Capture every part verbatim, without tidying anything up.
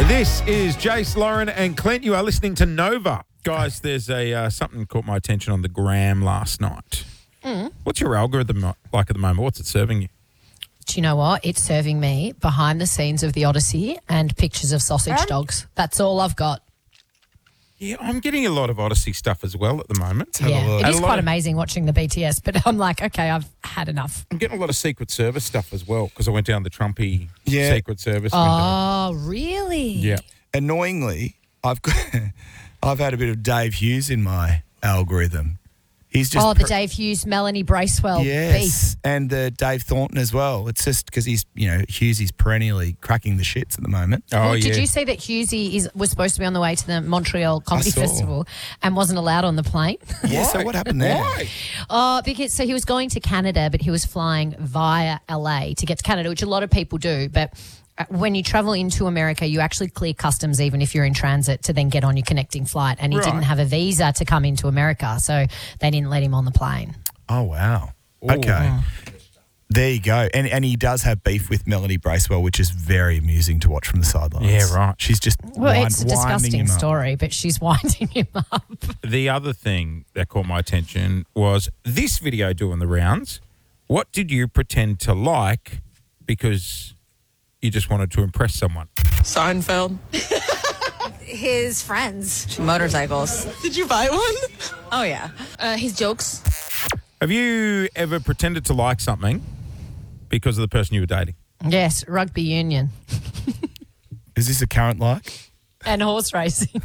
This is Jace, Lauren and Clint. You are listening to Nova. Guys, there's a uh, something caught my attention on the gram last night. Mm. What's your algorithm like at the moment? What's it serving you? Do you know what? It's serving me behind the scenes of the Odyssey and pictures of sausage Um, dogs. That's all I've got. Yeah, I'm getting a lot of Odyssey stuff as well at the moment. Yeah, it And is a lot quite of- amazing watching the B T S, but I'm like, okay, I've had enough. I'm getting a lot of Secret Service stuff as well because I went down the Trumpy Yeah. Secret Service window. Oh, really? Yeah. Annoyingly, I've got, I've had a bit of Dave Hughes in my algorithm. He's just Oh, the pr- Dave Hughes, Melanie Bracewell beef. yes, and the Dave Thornton as well. It's just because he's, you know, Hughes is perennially cracking the shits at the moment. Oh, Well, yeah. did you see that Hughesy is was supposed to be on the way to the Montreal Comedy saw. Festival and wasn't allowed on the plane? Yeah, so Why? what happened there? Why? Oh, because so he was going to Canada, but he was flying via L A to get to Canada, which a lot of people do. But uh, when you travel into America, you actually clear customs even if you're in transit to then get on your connecting flight. And he Right. didn't have a visa to come into America, so they didn't let him on the plane. Oh, wow. Ooh. Okay. There you go. And and he does have beef with Melanie Bracewell, which is very amusing to watch from the sidelines. Yeah, right. She's just Well, wind- it's a winding disgusting him up. story, but she's winding him up. The other thing that caught my attention was this video doing the rounds. What did you pretend to like because you just wanted to impress someone? Seinfeld. His friends. Motorcycles. Did you buy one? Oh, yeah. Uh, his jokes. Have you ever pretended to like something because of the person you were dating? Yes, rugby union Is this a current like? and horse racing.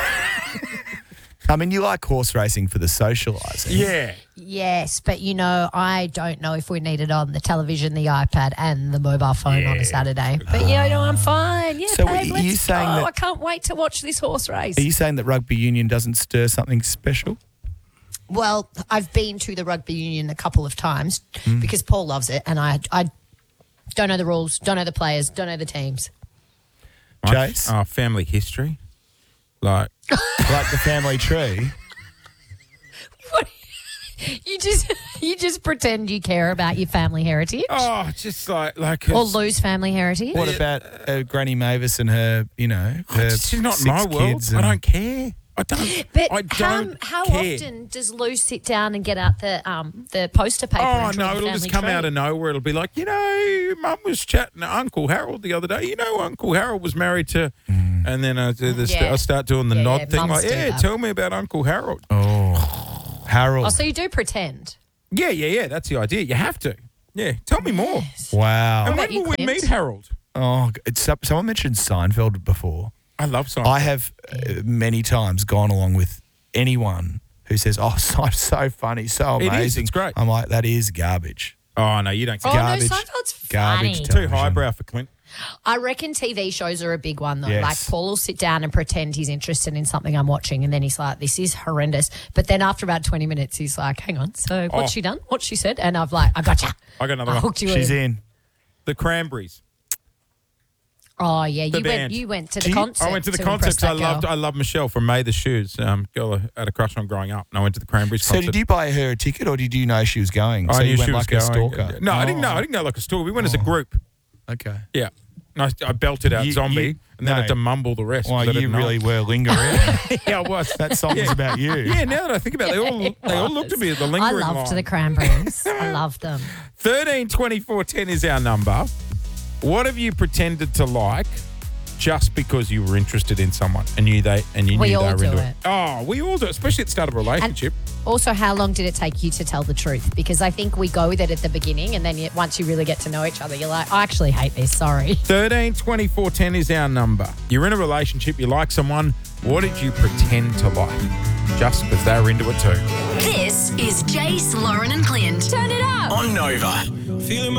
I mean, you like horse racing for the socialising. Yeah. Yes, but you know, I don't know if we need it on the television, the iPad, and the mobile phone on Yeah. a Saturday. But you know, I'm fine. Yeah, So babe, are let's you go. saying that- I can't wait to watch this horse race. Are you saying that rugby union doesn't stir something special? Well, I've been to the rugby union a couple of times Hmm. because Paul loves it, and I, I don't know the rules, don't know the players, don't know the teams. Chase? Oh, family history. Like, Like the family tree? What? You just you just pretend you care about your family heritage, oh, just like, like, or it's- lose family heritage. What about uh, Granny Mavis and her, you know, oh, her it's just not six my world. kids I and- don't care. I don't. But I don't how, how care. often does Lou sit down and get out the um the poster paper? Oh, and draw no, the it'll just family come tree? out of nowhere. It'll be like, you know, Mum was chatting to Uncle Harold the other day. You know, Uncle Harold was married to... And then I, do this, Yeah. I start doing the Yeah, nod yeah, thing. mums Like, do yeah, that. tell me about Uncle Harold. Oh, Harold. Oh, so you do pretend. Yeah, yeah, yeah. That's the idea. You have to. Yeah, tell me more. Wow. And about when you, will we Clint? meet Harold? Oh, it's, someone mentioned Seinfeld before. I love Seinfeld. I have uh, many times gone along with anyone who says, oh, so, so funny, so It is, amazing. it's great. I'm like, that is garbage. Oh, no, you don't. Oh, Garbage. no, Seinfeld's Garbage funny. too. Too highbrow for Clint. I reckon T V shows are a big one, though. Yes. Like, Paul will sit down and pretend he's interested in something I'm watching, and then he's like, this is horrendous. But then after about twenty minutes, he's like, hang on, so what's Oh. she done? What's she said? And I've like, I gotcha. I got another I one. hooked you She's in. in. The Cranberries. Oh, yeah, The you band. went You went to the Do you- concert. I went to the to concert impress because I that girl. loved, I loved Michelle from May the Shoes, um, girl I had a crush on growing up. And I went to the Cranberries So concert. did you buy her a ticket or did you know she was going? I so knew you went she was like a going. stalker? No, I didn't know. Oh, I didn't know like a stalker. We went as a group. Okay. Yeah. And I, I belted out You- Zombie you- and then I no. had to mumble the rest. Well, 'cause I you didn't know. really were lingering. Yeah, I was. That song was about you. Yeah, now that I think about it, they all they all looked at me at the I lingering loved line. the Cranberries. I loved them. thirteen twenty-four ten is our number. What have you pretended to like just because you were interested in someone and you they and you We knew all they were do into it. it? Oh, we all do it, especially at the start of a relationship. Also, how long did it take you to tell the truth? Because I think we go with it at the beginning, and then you, once you really get to know each other, you're like, I actually hate this. Sorry. thirteen twenty-four ten is our number. You're in a relationship, you like someone. What did you pretend to like just because they were into it too? This is Jace, Lauren and Clint. Turn it up. On Nova. Feeling